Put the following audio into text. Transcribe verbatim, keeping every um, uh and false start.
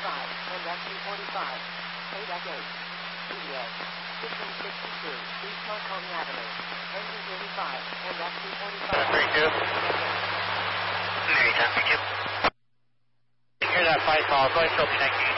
forty-five and F two forty-five. eight F eight. P D A. fifteen sixty-two. East Marconi Avenue. Engine thirty-five and F two forty-five. three two. Mary, ten three two. Hear that flight call. Go ahead, Phil, thank you.